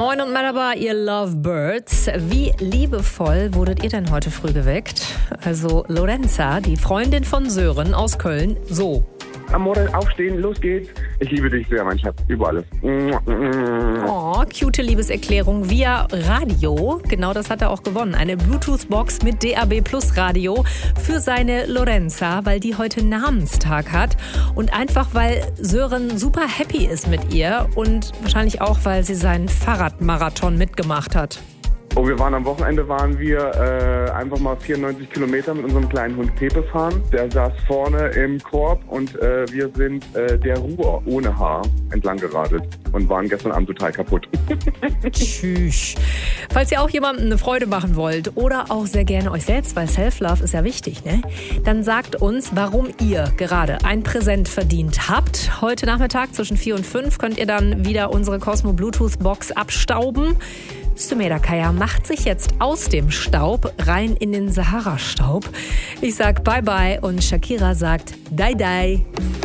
Moin und Merhaba, ihr Lovebirds. Wie liebevoll wurdet ihr denn heute früh geweckt? Also Lorenza, die Freundin von Sören aus Köln, so. Am Morgen aufstehen, los geht's. Ich liebe dich sehr, mein Schatz, über alles. Oh, cute Liebeserklärung via Radio. Genau das hat er auch gewonnen. Eine Bluetooth-Box mit DAB Plus Radio für seine Lorenza, weil die heute Namenstag hat. Und einfach, weil Sören super happy ist mit ihr und wahrscheinlich auch, weil sie seinen Fahrradmarathon mitgemacht hat. Oh, am Wochenende einfach mal 94 Kilometer mit unserem kleinen Hund Pepe fahren. Der saß vorne im Korb und wir sind der Ruhr ohne Haar entlang geradelt und waren gestern Abend total kaputt. Tschüss. Falls ihr auch jemandem eine Freude machen wollt oder auch sehr gerne euch selbst, weil Self-Love ist ja wichtig, ne? Dann sagt uns, warum ihr gerade ein Präsent verdient habt. Heute Nachmittag zwischen 4 und 5 könnt ihr dann wieder unsere Cosmo Bluetooth Box abstauben. Sümeyra Kaya macht sich jetzt aus dem Staub rein in den Sahara-Staub. Ich sag Bye-Bye und Shakira sagt Dai-Dai.